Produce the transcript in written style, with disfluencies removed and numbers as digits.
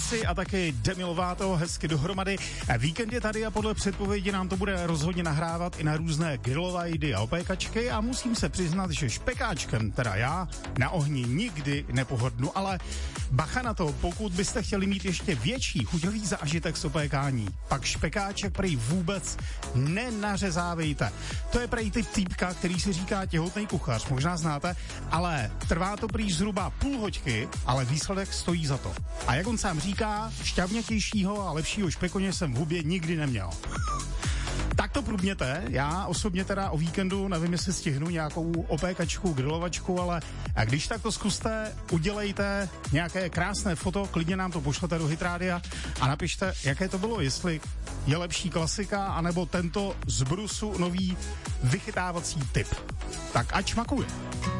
Casey a taky Demi Lovato hezky dohromady. Víkend je tady a podle předpovědi nám to bude rozhodně nahrávat i na různé grillvajdy a opékačky a musím se přiznat, že špekáčkem, teda já, na ohni nikdy nepohodnu, ale bacha na to, pokud byste chtěli mít ještě větší chuťový zážitek z opékání, pak špekáček prej vůbec nenařezávejte. To je prej typ týpka, který si říká těhotný kuchař, možná znáte, ale trvá to prý zhruba půl hoďky, ale výsledek stojí za to. A jak on sám říká, šťavnětějšího a lepšího špekoně jsem v hubě nikdy neměl. Tak to průbněte, já osobně teda o víkendu nevím, jestli stihnu nějakou opékačku, grilovačku, ale a když tak to zkuste, udělejte nějaké krásné foto, klidně nám to pošlete do Hitrádia a napište, jaké to bylo, jestli je lepší klasika, anebo tento z brusu nový vychytávací typ. Tak ať šmakuje.